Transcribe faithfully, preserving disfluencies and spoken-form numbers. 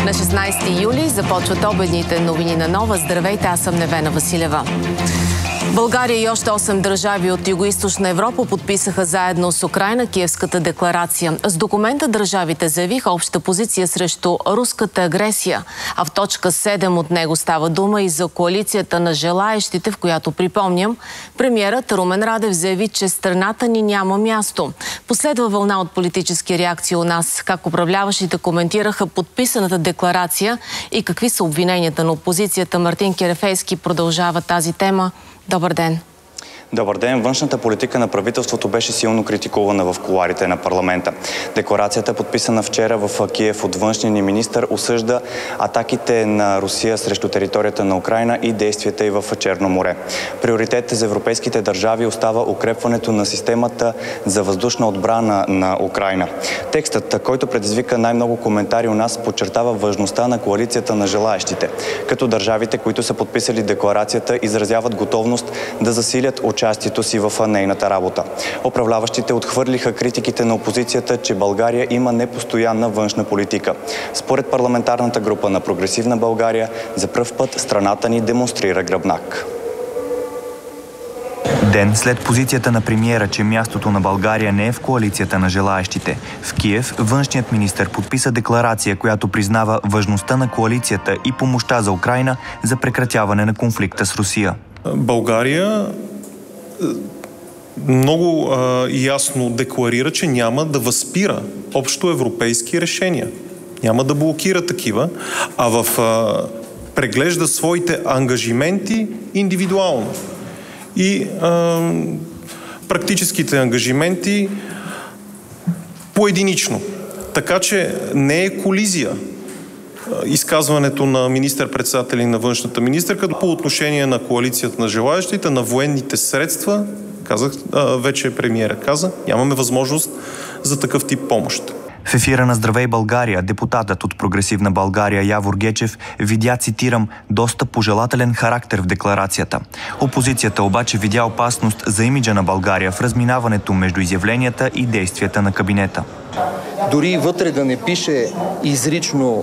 на шестнайсети юли започват обедните новини на Нова. Здравейте, аз съм Невена Василева. България и още осем държави от Югоизточна Европа подписаха заедно с Украйна Киевската декларация. С документа държавите заявиха обща позиция срещу руската агресия, а в точка седем от него става дума и за коалицията на желаещите, в която, припомням, премиерът Румен Радев заяви, че страната ни няма място. Последва вълна от политически реакции у нас. Как управляващите коментираха подписаната декларация и какви са обвиненията на опозицията? Мартин Керефейски продължава тази тема. Добър ден! Добър ден! Външната политика на правителството беше силно критикувана в кулоарите на парламента. Декларацията, подписана вчера в Киев от външния ни министър, осъжда атаките на Русия срещу територията на Украйна и действията й в Черно море. Приоритет за европейските държави остава укрепването на системата за въздушна отбрана на Украйна. Текстът, който предизвика най-много коментари у нас, подчертава важността на коалицията на желаещите, като държавите, които са подписали декларацията, изразяват готовност да засилят участието си в нейната работа. Управляващите отхвърлиха критиките на опозицията, че България има непостоянна външна политика. Според парламентарната група на Прогресивна България, за пръв път страната ни демонстрира гръбнак. Ден след позицията на премиера, че мястото на България не е в коалицията на желаещите, в Киев външният министър подписа декларация, която признава важността на коалицията и помощта за Украйна за прекратяване на конфликта с Русия. България много а, ясно декларира, че няма да възпира общоевропейски решения. Няма да блокира такива, а в а, преглежда своите ангажименти индивидуално. И а, практическите ангажименти поединично. Така че не е колизия изказването на министър-председатели на външната министърка по отношение на коалицията на желаящите, на военните средства, казах, вече премиера каза, нямаме възможност за такъв тип помощ. В ефира на Здравей България депутатът от Прогресивна България Явор Гечев видя, цитирам, доста пожелателен характер в декларацията. Опозицията обаче видя опасност за имиджа на България в разминаването между изявленията и действията на кабинета. Дори вътре да не пише изрично